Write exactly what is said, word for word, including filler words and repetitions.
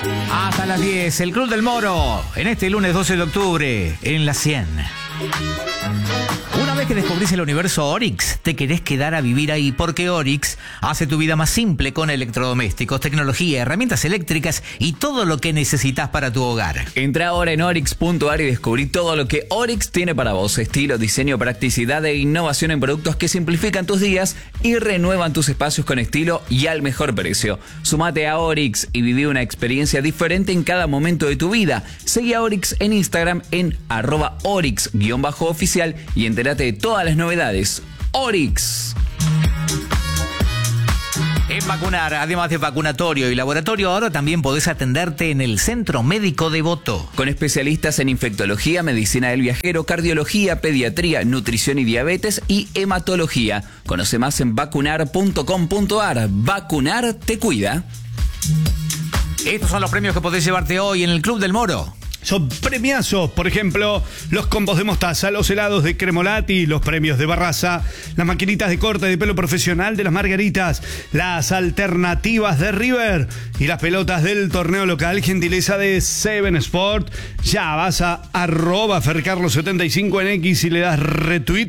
Hasta las diez, el Club del Moro, en este lunes doce de octubre, en la cien. Una vez que descubrís el universo Oryx, te querés quedar a vivir ahí, porque Oryx hace tu vida más simple con electrodomésticos, tecnología, herramientas eléctricas y todo lo que necesitas para tu hogar. Entra ahora en Oryx punto a r y descubrí todo lo que Oryx tiene para vos. Estilo, diseño, practicidad e innovación en productos que simplifican tus días y renuevan tus espacios con estilo y al mejor precio. Sumate a Oryx y viví una experiencia diferente en cada momento de tu vida. Seguí a Oryx en Instagram en arroba Oryx guión bajo oficial y entérate de todas las novedades. Oryx. En Vacunar, además de vacunatorio y laboratorio, ahora también podés atenderte en el Centro Médico Devoto. Con especialistas en infectología, medicina del viajero, cardiología, pediatría, nutrición y diabetes y hematología. Conoce más en vacunar punto com punto a r. Vacunar te cuida. Estos son los premios que podés llevarte hoy en el Club del Moro. Son premiazos, por ejemplo, los combos de mostaza, los helados de Cremolati, los premios de Barraza, las maquinitas de corte de pelo profesional de las Margaritas, las alternativas de River y las pelotas del torneo local, gentileza de Seven Sport. Ya vas a arroba fercarlos setenta y cinco en X y le das retweet